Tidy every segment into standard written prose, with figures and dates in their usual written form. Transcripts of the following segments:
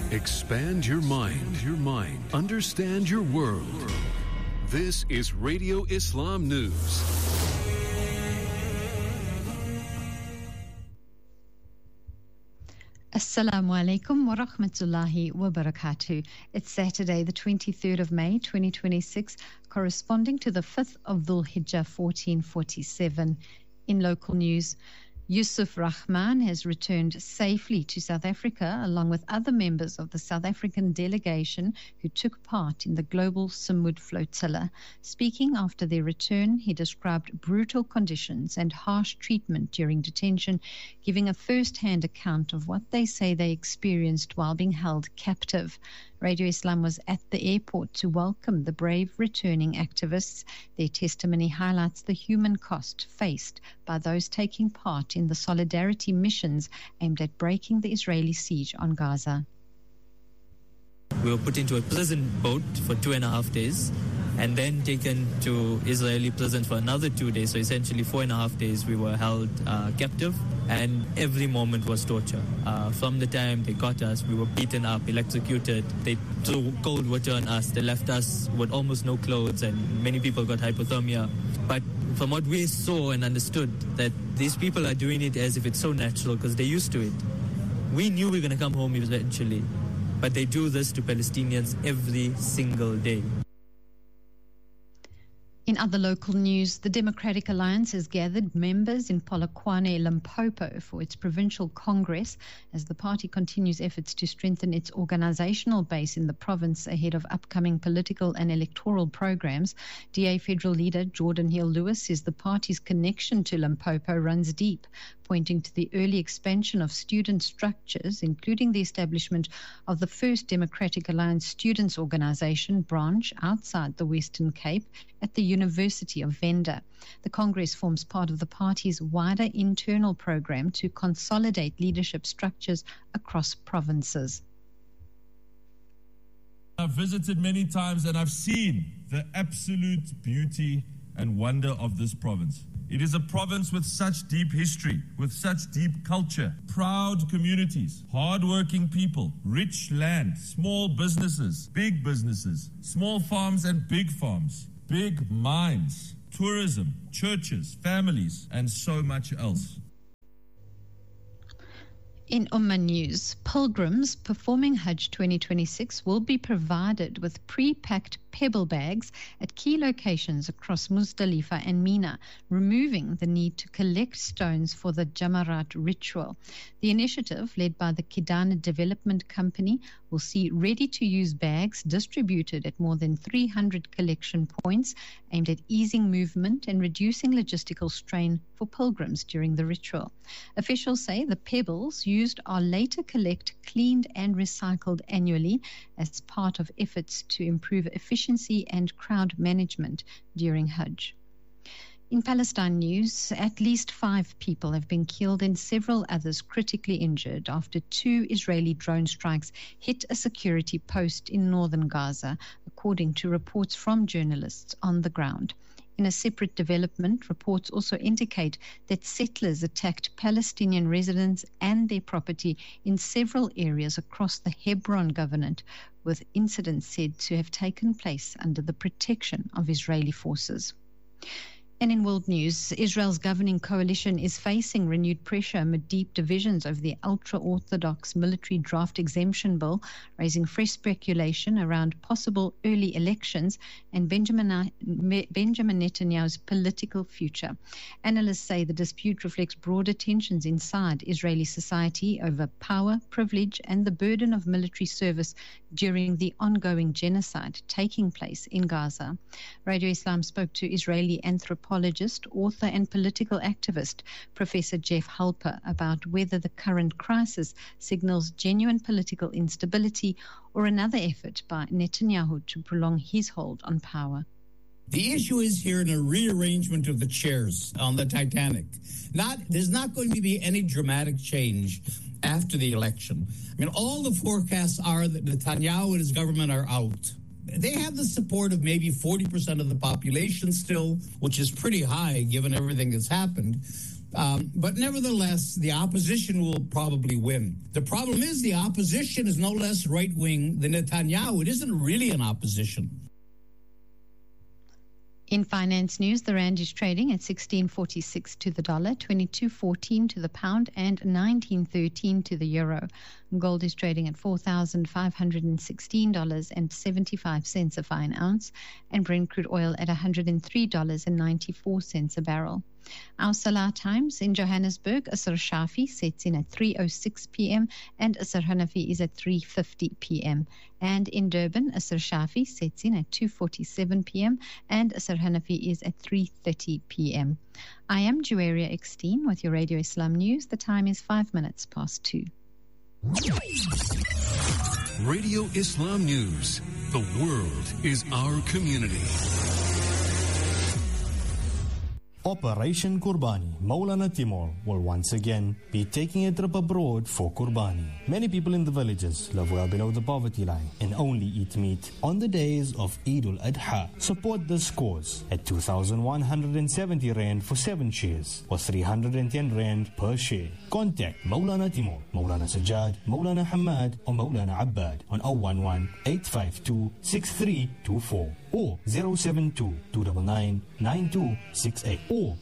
Expand your mind. Understand your world. This is Radio Islam News. Assalamu alaikum wa rahmatullahi wa barakatuh. It's Saturday, the 23rd of May, 2026, corresponding to the 5th of Dhul Hijjah, 1447. In local news, Yusuf Rahman has returned safely to South Africa along with other members of the South African delegation who took part in the global Samud flotilla. Speaking after their return, he described brutal conditions and harsh treatment during detention, giving a first-hand account of what they say they experienced while being held captive. Radio Islam was at the airport to welcome the brave returning activists. Their testimony highlights the human cost faced by those taking part in the solidarity missions aimed at breaking the Israeli siege on Gaza. We were put into a prison boat for 2.5 days and then taken to Israeli prison for another 2 days. So essentially 4.5 days we were held captive, and every moment was torture. From the time they got us, we were beaten up, electrocuted. They threw cold water on us. They left us with almost no clothes, and many people got hypothermia. But from what we saw and understood, that these people are doing it as if it's so natural because they're used to it. We knew we were going to come home eventually, but they do this to Palestinians every single day. In other local news, the Democratic Alliance has gathered members in Polokwane, Limpopo for its provincial congress as the party continues efforts to strengthen its organizational base in the province ahead of upcoming political and electoral programs. DA federal leader Jordan Hill-Lewis says the party's connection to Limpopo runs deep, pointing to the early expansion of student structures, including the establishment of the first Democratic Alliance Students' Organization branch outside the Western Cape at the University of Venda. The Congress forms part of the party's wider internal program to consolidate leadership structures across provinces. I've visited many times and I've seen the absolute beauty and wonder of this province. It is a province with such deep history, with such deep culture, proud communities, hardworking people, rich land, small businesses, small farms and big farms, big mines, tourism, churches, families, and so much else. In Ummah News, pilgrims performing Hajj 2026 will be provided with pre-packed pebble bags at key locations across Muzdalifah and Mina, removing the need to collect stones for the Jamarat ritual. The initiative, led by the Kidana Development Company, will see ready-to-use bags distributed at more than 300 collection points, aimed at easing movement and reducing logistical strain for pilgrims during the ritual. Officials say the pebbles used are later cleaned and recycled annually as part of efforts to improve efficiency and crowd management during Hajj. In Palestine news, at least 5 people have been killed and several others critically injured after 2 Israeli drone strikes hit a security post in northern Gaza, according to reports from journalists on the ground. In a separate development, reports also indicate that settlers attacked Palestinian residents and their property in several areas across the Hebron Governorate, with incidents said to have taken place under the protection of Israeli forces. And in world news, Israel's governing coalition is facing renewed pressure amid deep divisions over the ultra-Orthodox military draft exemption bill, raising fresh speculation around possible early elections and Benjamin Netanyahu's political future. Analysts say the dispute reflects broader tensions inside Israeli society over power, privilege, and the burden of military service during the ongoing genocide taking place in Gaza. Radio Islam spoke to Israeli anthropologist, author, and political activist Professor Jeff Halper about whether the current crisis signals genuine political instability or another effort by Netanyahu to prolong his hold on power. The issue is here in a rearrangement of the chairs on the Titanic. There's not going to be any dramatic change after the election. I mean, all the forecasts are that Netanyahu and his government are out. They have the support of maybe 40% of the population still, which is pretty high given everything that's happened. But nevertheless, the opposition will probably win. The problem is the opposition is no less right-wing than Netanyahu. It isn't really an opposition. In finance news, the rand is trading at 16.46 to the dollar, 22.14 to the pound, and 19.13 to the euro. Gold is trading at $4,516.75 a fine ounce, and Brent crude oil at $103.94 a barrel. Our Salah times in Johannesburg, Asr Shafi sets in at 3:06 p.m. and Asr Hanafi is at 3:50 p.m. And in Durban, Asr Shafi sets in at 2:47 p.m. and Asr Hanafi is at 3:30 p.m. I am Juwaria Eckstein with your Radio Islam News. The time is 5 minutes past 2. Radio Islam News. The world is our community. Operation Qurbani, Maulana Timur, will once again be taking a trip abroad for Qurbani. Many people in the villages live well below the poverty line and only eat meat on the days of Eid al-Adha. Support this cause at 2,170 Rand for 7 shares or 310 Rand per share. Contact Maulana Timur, Maulana Sajjad, Maulana Hamad or Maulana Abbad on 011-852-6324 or 072-299-9268 or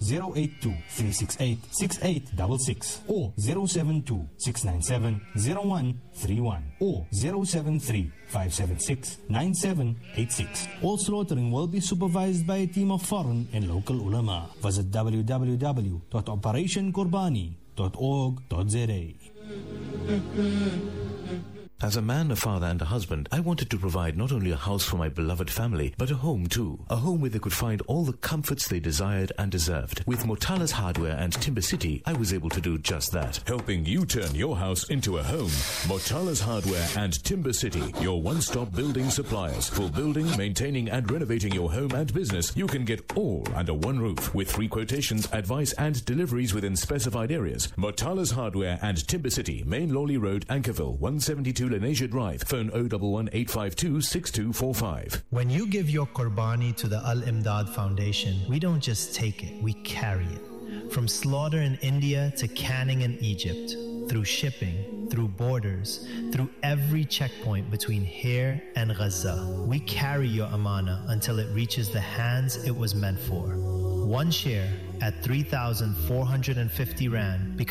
082-368-6866 or 072-697-0131 or 073-576-9786. All slaughtering will be supervised by a team of foreign and local ulama. Visit www.operationqurbani.org.za. As a man, a father and a husband, I wanted to provide not only a house for my beloved family, but a home too. A home where they could find all the comforts they desired and deserved. With Motala's Hardware and Timber City, I was able to do just that. Helping you turn your house into a home. Motala's Hardware and Timber City, your one-stop building suppliers. For building, maintaining and renovating your home and business, you can get all under one roof. With free quotations, advice and deliveries within specified areas. Motala's Hardware and Timber City, Main Lawley Road, Ankerville, 172 Lenasia Drive. Phone 011-852-6245. When you give your Qurbani to the Al-Imdad Foundation, we don't just take it, we carry it. From slaughter in India to canning in Egypt, through shipping, through borders, through every checkpoint between here and Gaza, we carry your amana until it reaches the hands it was meant for. One share at 3,450 Rand becomes